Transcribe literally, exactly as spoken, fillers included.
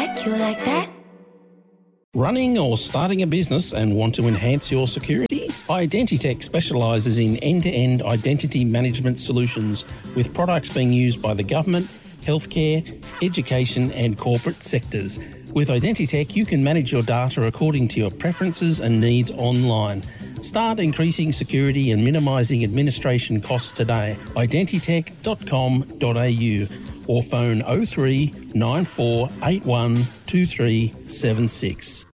like you like that? Running or starting a business and want to enhance your security? Identitech specialises in end-to-end identity management solutions with products being used by the government, healthcare, education and corporate sectors. With Identitech, you can manage your data according to your preferences and needs online. Start increasing security and minimising administration costs today. identitech dot com dot a u or phone oh three nine four eight one two three seven six.